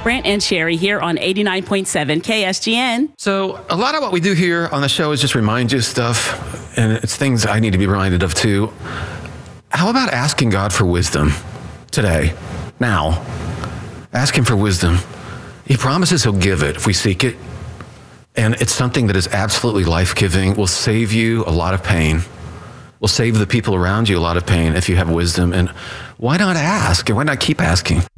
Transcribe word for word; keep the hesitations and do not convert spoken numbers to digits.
Brant and Sherry here on eighty-nine point seven K S G N. So a lot of what we do here on the show is just remind you stuff, and it's things I need to be reminded of too. How about asking God for wisdom today, now? Ask him for wisdom. He promises he'll give it if we seek it. And it's something that is absolutely life-giving, will save you a lot of pain, will save the people around you a lot of pain if you have wisdom. And why not ask? And why not keep asking?